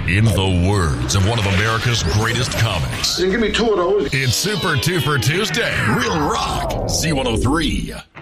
In the words of one of America's greatest comics, Give me two of those. it's Super 2 for Tuesday. Real rock. C103.